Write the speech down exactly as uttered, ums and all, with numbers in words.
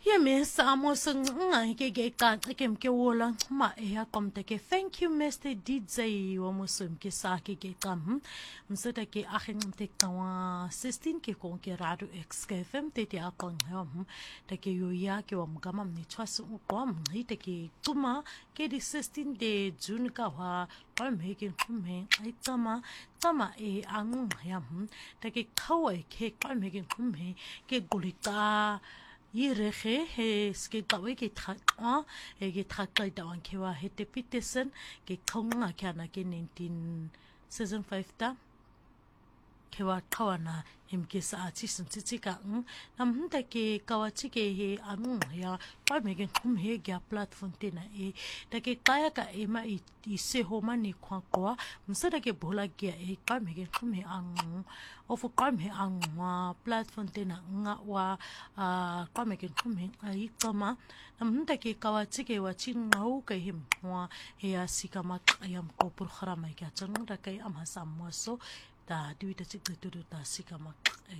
Yeah, miss, I'm also ngai ke ke ka ke mke wola ma e ha kom te ke thank you mister D J wa musum ke sa ke ke kam mseta ke akhin te kawa sixteen ke kon ke radu x ke fm te te akon hom te ke yo ya ke wa mgama ni twas u kom hi te ke tuma ke di sixteen de june ka wa pa me ke kume ai tama tama e angu ya te ke kawa ke pa me ke kume ke gulika Yirege he sketawe ke tra e ke trakai tawan ke wa hete Peterson ke kaunga kana ke nineteen season five ta ke wa kawana him ke sa ati sentiti ka nam hunda ke kawati ke he anu ya pa me ke kum he ga platform tena e ta ke kaya ka e ma i se ho mani kwa kwa msada ke bola ke e pa me ke kum he ang of kwa me ang wa platform tena nga wa a kwa me ke kum he ai kama nam hunda ke kawati ke wa chin ngau ke him wa he asika ma ayam ko programa ke atang da kai am hasam so da duita chik tu ta sika ma